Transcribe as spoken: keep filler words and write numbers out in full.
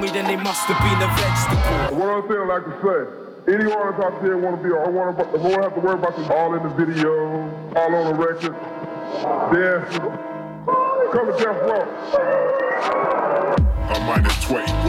then they must have been a vegetable. One other thing I like to say, any artist out there want to be, I want to, won't have to worry about this all in the video, all on the record, dancing. Come to Death Row. A minus twenty-one.